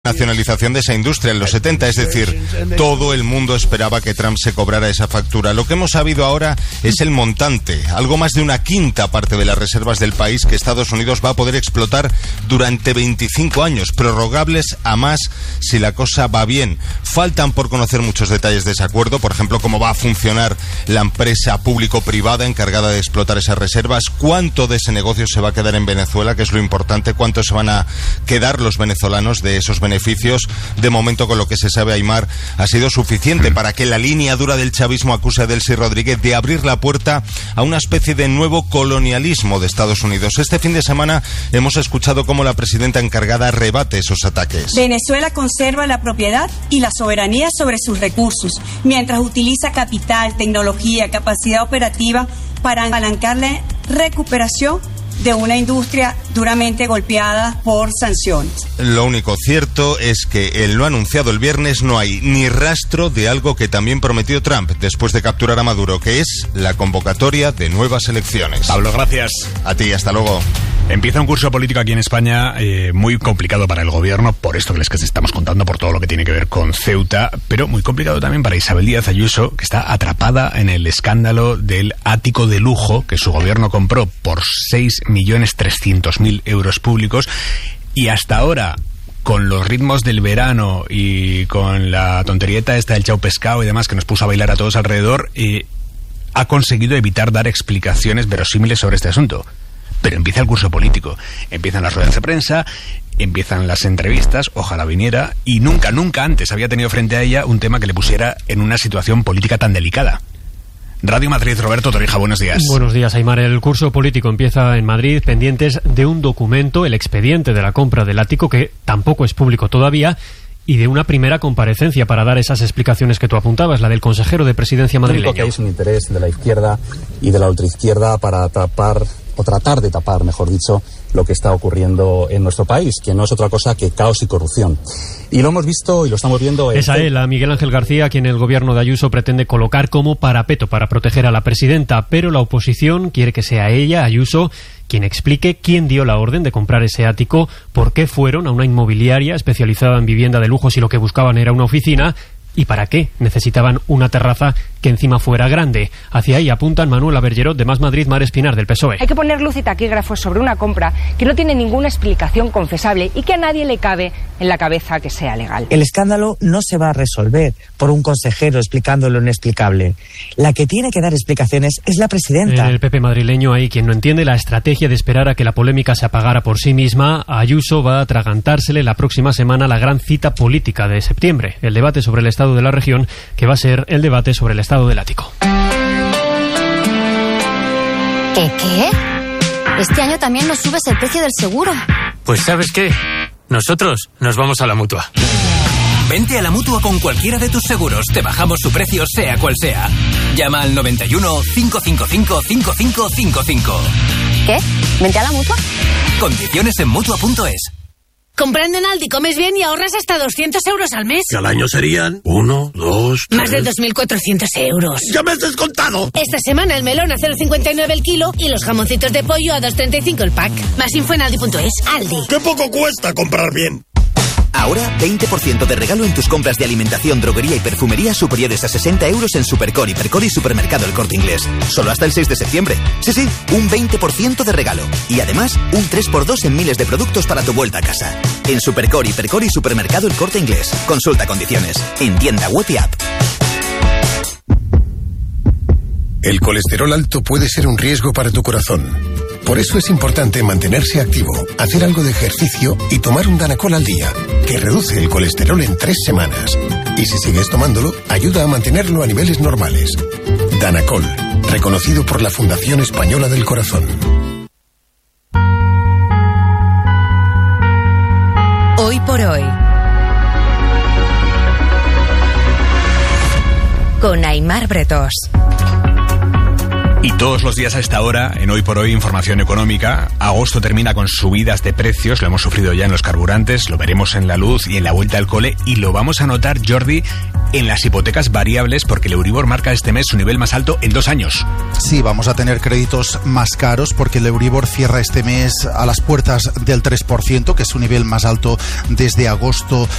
nacionalización de esa industria en los 70, es decir, todo el mundo esperaba que Trump se cobrara esa factura. Lo que hemos sabido ahora es el montante, algo más de una quinta parte de las reservas del país que Estados Unidos va a poder explotar durante 25 años, prorrogables a más si la cosa va bien. Faltan por conocer muchos detalles de ese acuerdo, por ejemplo, cómo va a funcionar la empresa público-privada encargada de explotar esas reservas, cuánto de ese negocio se va a quedar en Venezuela, que es lo importante, cuánto se van a quedar los venezolanos de esos beneficios. De momento, con lo que se sabe, Aimar, ha sido suficiente para que la línea dura del chavismo acuse a Delcy Rodríguez de abrir la puerta a una especie de nuevo colonialismo de Estados Unidos. Este fin de semana hemos escuchado cómo la presidenta encargada rebate esos ataques. Venezuela conserva la propiedad y la soberanía sobre sus recursos, mientras utiliza capital, tecnología, capacidad operativa para apalancar la recuperación de una industria duramente golpeada por sanciones. Lo único cierto es que en lo anunciado el viernes no hay ni rastro de algo que también prometió Trump después de capturar a Maduro, que es la convocatoria de nuevas elecciones. Pablo, gracias. A ti, hasta luego. Empieza un curso político aquí en España muy complicado para el gobierno, por esto que les estamos contando, por todo lo que tiene que ver con Ceuta, pero muy complicado también para Isabel Díaz Ayuso, que está atrapada en el escándalo del ático de lujo que su gobierno compró por 6.300.000 euros públicos, y hasta ahora, con los ritmos del verano y con la tonterieta esta del chau pescado y demás que nos puso a bailar a todos alrededor, ha conseguido evitar dar explicaciones verosímiles sobre este asunto. Pero empieza el curso político, empiezan las ruedas de prensa, empiezan las entrevistas, ojalá viniera, y nunca antes había tenido frente a ella un tema que le pusiera en una situación política tan delicada. Radio Madrid, Roberto Torija, buenos días. Buenos días, Aimar. El curso político empieza en Madrid, pendientes de un documento, el expediente de la compra del ático, que tampoco es público todavía, y de una primera comparecencia para dar esas explicaciones que tú apuntabas, la del consejero de Presidencia madrileño. Que hay un interés de la izquierda y de la ultraizquierda para tapar, o tratar de tapar, mejor dicho, lo que está ocurriendo en nuestro país, que no es otra cosa que caos y corrupción. Y lo hemos visto y lo estamos viendo... Es a él, a Miguel Ángel García, quien el gobierno de Ayuso pretende colocar como parapeto para proteger a la presidenta, pero la oposición quiere que sea ella, Ayuso, quien explique quién dio la orden de comprar ese ático, por qué fueron a una inmobiliaria especializada en vivienda de lujo si lo que buscaban era una oficina, y para qué necesitaban una terraza que encima fuera grande. Hacia ahí apuntan Manuel Abergerot de Más Madrid, Mar Espinar del PSOE. Hay que poner luz y taquígrafos sobre una compra que no tiene ninguna explicación confesable y que a nadie le cabe en la cabeza que sea legal. El escándalo no se va a resolver por un consejero explicando lo inexplicable. La que tiene que dar explicaciones es la presidenta. En el PP madrileño hay quien no entiende la estrategia de esperar a que la polémica se apagara por sí misma. A Ayuso va a atragantársele la próxima semana la gran cita política de septiembre, el debate sobre el estado de la región, que va a ser el debate sobre el estado del ático. ¿Qué? Este año también nos subes el precio del seguro. Pues ¿sabes qué? Nosotros nos vamos a la Mutua. Vente a la Mutua con cualquiera de tus seguros. Te bajamos su precio sea cual sea. Llama al 91 555 5555. ¿Qué? ¿Vente a la Mutua? Condiciones en Mutua.es. Comprando en Aldi comes bien y ahorras hasta 200 euros al mes. Que al año serían 1, 2, 3... Más de 2.400 euros. ¡Ya me has descontado! Esta semana el melón a 0,59 el kilo y los jamoncitos de pollo a 2,35 el pack. Más info en Aldi.es. Aldi. ¡Qué poco cuesta comprar bien! Ahora, 20% de regalo en tus compras de alimentación, droguería y perfumería superiores a 60 euros en Supercor, Hipercor y Supermercado El Corte Inglés. Solo hasta el 6 de septiembre. Sí, un 20% de regalo. Y además, un 3x2 en miles de productos para tu vuelta a casa. En Supercor, Hipercor y Supermercado El Corte Inglés. Consulta condiciones. En tienda web y app. El colesterol alto puede ser un riesgo para tu corazón. Por eso es importante mantenerse activo, hacer algo de ejercicio y tomar un Danacol al día, que reduce el colesterol en 3 semanas. Y si sigues tomándolo, ayuda a mantenerlo a niveles normales. Danacol, reconocido por la Fundación Española del Corazón. Hoy por hoy. Con Aimar Bretós. Y todos los días a esta hora, en Hoy por Hoy, información económica. Agosto termina con subidas de precios, lo hemos sufrido ya en los carburantes, lo veremos en la luz y en la vuelta al cole, y lo vamos a notar, Jordi, en las hipotecas variables, porque el Euribor marca este mes su nivel más alto en 2 años. Sí, vamos a tener créditos más caros porque el Euribor cierra este mes a las puertas del 3%, que es su nivel más alto desde agosto